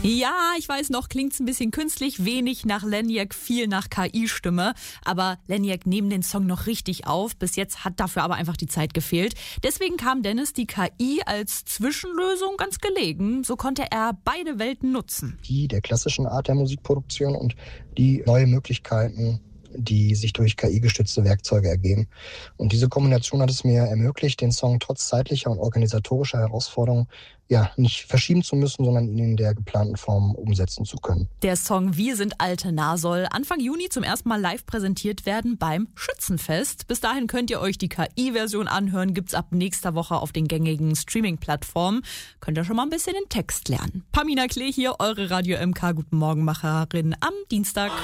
Ja, ich weiß noch, klingt's ein bisschen künstlich, wenig nach Leniac, viel nach KI-Stimme. Aber Leniac nehmen den Song noch richtig auf. Bis jetzt hat dafür aber einfach die Zeit gefehlt. Deswegen kam Dennis die KI als Zwischenlösung ganz gelegen. So konnte er beide Welten nutzen. Die der klassischen Art der Musikproduktion und die neue Möglichkeiten, die sich durch KI-gestützte Werkzeuge ergeben. Und diese Kombination hat es mir ermöglicht, den Song trotz zeitlicher und organisatorischer Herausforderungen nicht verschieben zu müssen, sondern ihn in der geplanten Form umsetzen zu können. Der Song Wir sind alte Nah soll Anfang Juni zum ersten Mal live präsentiert werden beim Schützenfest. Bis dahin könnt ihr euch die KI-Version anhören, gibt's ab nächster Woche auf den gängigen Streaming-Plattformen. Könnt ihr schon mal ein bisschen den Text lernen. Pamina Klee hier, eure Radio MK Guten Morgen Macherin am Dienstag.